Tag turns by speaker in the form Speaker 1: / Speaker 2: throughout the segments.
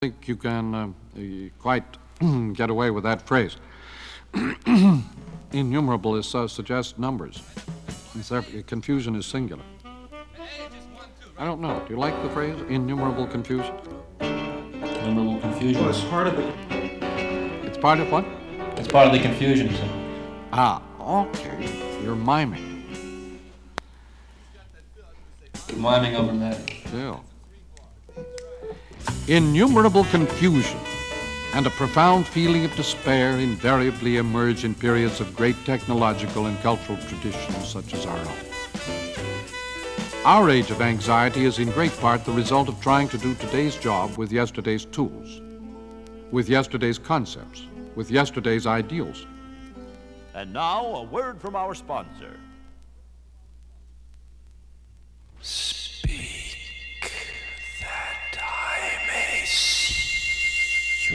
Speaker 1: think you can quite get away with that phrase. Innumerable is suggests numbers. Confusion is singular. I don't know. Do you like the phrase innumerable confusion?
Speaker 2: Innumerable confusion.
Speaker 3: Well, it's part of the...
Speaker 1: It's part of what?
Speaker 2: It's part of the confusion, he said.
Speaker 1: Ah, okay. You're miming.
Speaker 2: Miming over that.
Speaker 1: Still. Innumerable confusion and a profound feeling of despair invariably emerge in periods of great technological and cultural traditions such as our own. Our age of anxiety is in great part the result of trying to do today's job with yesterday's tools, with yesterday's concepts, with yesterday's ideals.
Speaker 4: And now, a word from our sponsor.
Speaker 5: Speak that I may see you.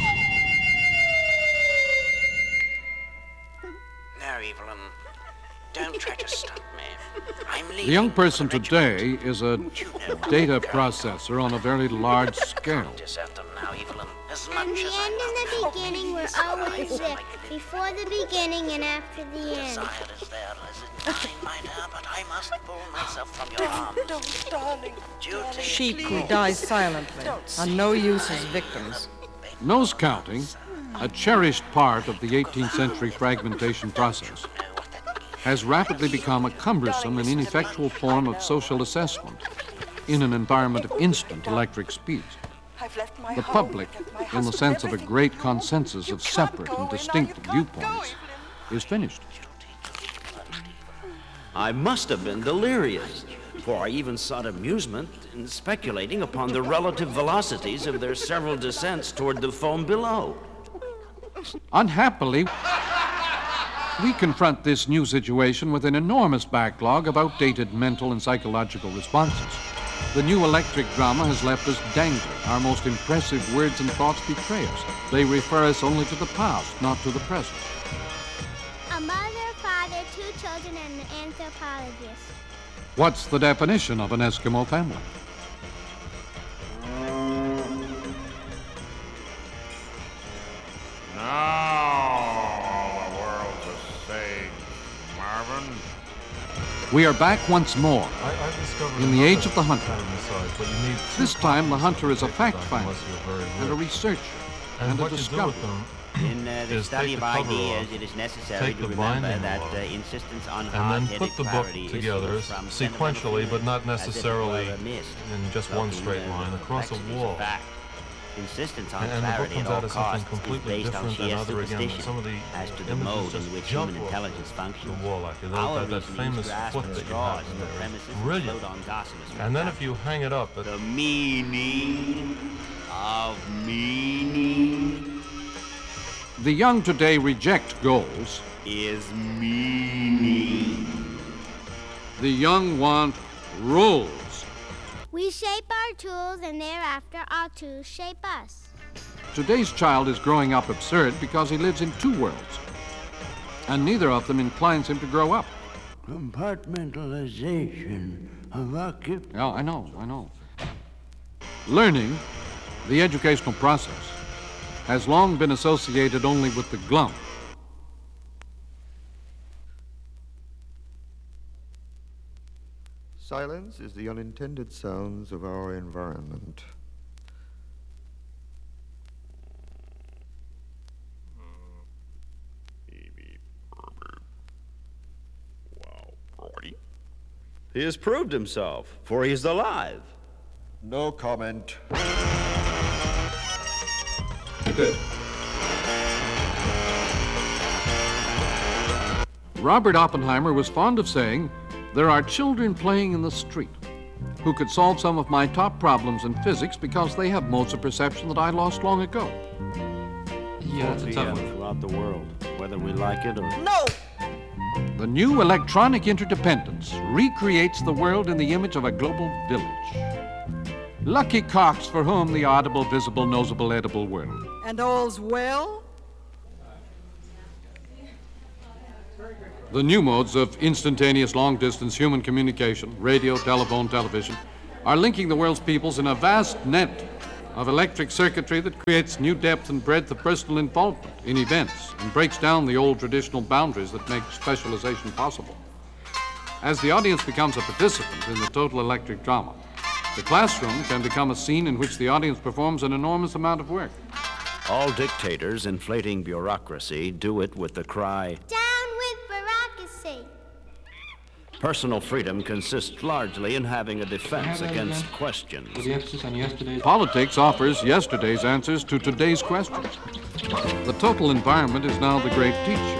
Speaker 6: No, Evelyn. Don't try to stop me. I'm leaving.
Speaker 1: The young person
Speaker 6: for the
Speaker 1: today
Speaker 6: regiment.
Speaker 1: is a
Speaker 6: You know
Speaker 1: data
Speaker 6: I'm going.
Speaker 1: processor on a very large scale.
Speaker 6: Can't desert them now, Evelyn. As
Speaker 7: And
Speaker 6: much
Speaker 7: the
Speaker 6: as
Speaker 7: end
Speaker 6: I
Speaker 7: and the
Speaker 6: love
Speaker 7: beginning were always there, before the beginning and after the end.
Speaker 6: desire is there as in mine, my dear, but I must pull myself from your arms.
Speaker 5: Don't, darling.
Speaker 6: Duty.
Speaker 8: Sheep who die silently are no use as victims.
Speaker 1: Nose counting, a cherished part of the 18th century fragmentation process, has rapidly become a cumbersome and ineffectual form of social assessment in an environment of instant electric speeds.
Speaker 5: I've left my
Speaker 1: The
Speaker 5: home,
Speaker 1: public,
Speaker 5: I've left my
Speaker 1: in the
Speaker 5: husband,
Speaker 1: sense of a
Speaker 5: everything.
Speaker 1: great consensus
Speaker 5: You
Speaker 1: of
Speaker 5: can't
Speaker 1: separate
Speaker 5: go,
Speaker 1: and
Speaker 5: Evelyn.
Speaker 1: distinct
Speaker 5: You can't
Speaker 1: viewpoints,
Speaker 5: go,
Speaker 1: is finished.
Speaker 9: I must have been delirious, for I even sought amusement in speculating upon the relative velocities of their several descents toward the foam below.
Speaker 1: Unhappily, we confront this new situation with an enormous backlog of outdated mental and psychological responses. The new electric drama has left us dangling. Our most impressive words and thoughts betray us. They refer us only to the past, not to the present.
Speaker 7: A mother, father, 2 children, and an anthropologist.
Speaker 1: What's the definition of an Eskimo family?
Speaker 4: Now, the world's a sage, Marvin.
Speaker 1: We are back once more.
Speaker 10: I've discovered
Speaker 1: In the
Speaker 10: another
Speaker 1: age of the hunter.
Speaker 10: kind of massage, but you need two
Speaker 1: This time, the hunter is a
Speaker 10: copies
Speaker 1: fact
Speaker 10: of
Speaker 1: finder
Speaker 10: unless you're very
Speaker 1: and a
Speaker 10: rich.
Speaker 1: researcher and a
Speaker 10: what you do
Speaker 1: discoverer.
Speaker 10: with them
Speaker 9: In the
Speaker 10: is
Speaker 9: study
Speaker 10: take
Speaker 9: of
Speaker 10: the cover
Speaker 9: ideas,
Speaker 10: off,
Speaker 9: it is necessary
Speaker 10: take
Speaker 9: to
Speaker 10: the
Speaker 9: remember
Speaker 10: binding
Speaker 9: that
Speaker 10: off,
Speaker 9: insistence on
Speaker 10: and then
Speaker 9: hard-headed
Speaker 10: put the book
Speaker 9: clarity
Speaker 10: together
Speaker 9: issues from
Speaker 10: sequentially, but not
Speaker 9: sentimental as if it
Speaker 10: necessarily
Speaker 9: were a mist,
Speaker 10: in just one
Speaker 9: cloaking
Speaker 10: straight
Speaker 9: the
Speaker 10: line across a
Speaker 9: complexities of
Speaker 10: wall.
Speaker 9: fact. Insistence on
Speaker 10: And the book
Speaker 9: clarity
Speaker 10: comes
Speaker 9: at all
Speaker 10: out as something
Speaker 9: costs is
Speaker 10: completely
Speaker 9: based on
Speaker 10: different than
Speaker 9: sheer
Speaker 10: other again.
Speaker 9: superstition
Speaker 10: Some of the
Speaker 9: as to the
Speaker 10: images
Speaker 9: mode in
Speaker 10: just
Speaker 9: which
Speaker 10: jump
Speaker 9: human
Speaker 10: off
Speaker 9: intelligence functions.
Speaker 10: the wall like that,
Speaker 9: Our
Speaker 10: that
Speaker 9: reasoning
Speaker 10: famous
Speaker 9: is grasped
Speaker 10: foot
Speaker 9: at
Speaker 10: that you
Speaker 9: straws
Speaker 10: have
Speaker 9: in
Speaker 10: in
Speaker 9: the
Speaker 10: there.
Speaker 9: premises and
Speaker 10: Brilliant.
Speaker 9: float on gossamers from
Speaker 10: And then
Speaker 9: fact.
Speaker 10: if you hang it up,
Speaker 9: The meaning of meaning
Speaker 1: The young today reject goals.
Speaker 9: is meaning.
Speaker 1: The young want rules.
Speaker 7: We shape our tools, and thereafter our tools shape us.
Speaker 1: Today's child is growing up absurd because he lives in 2 worlds, and neither of them inclines him to grow up.
Speaker 9: Compartmentalization of occupancy.
Speaker 1: Yeah, I know. Learning, the educational process, has long been associated only with the glum.
Speaker 3: Silence is the unintended sounds of our environment.
Speaker 9: He has proved himself, for he is alive.
Speaker 3: No comment.
Speaker 2: Good.
Speaker 1: Robert Oppenheimer was fond of saying, "There are children playing in the street who could solve some of my top problems in physics because they have modes of perception that I lost long ago."
Speaker 2: Yeah, that's a tough one.
Speaker 9: Throughout the world, whether we like it or
Speaker 5: No!
Speaker 1: The new electronic interdependence recreates the world in the image of a global village. Lucky cocks for whom the audible, visible, nosable, edible world.
Speaker 8: And all's well?
Speaker 1: The new modes of instantaneous long-distance human communication, radio, telephone, television, are linking the world's peoples in a vast net of electric circuitry that creates new depth and breadth of personal involvement in events and breaks down the old traditional boundaries that make specialization possible. As the audience becomes a participant in the total electric drama, the classroom can become a scene in which the audience performs an enormous amount of work.
Speaker 9: All dictators inflating bureaucracy do it with the cry,
Speaker 7: Down with bureaucracy.
Speaker 9: personal freedom consists largely in having a defense against questions.
Speaker 2: Was the emphasis on yesterday's?
Speaker 1: Politics offers yesterday's answers to today's questions. The total environment is now the great teacher.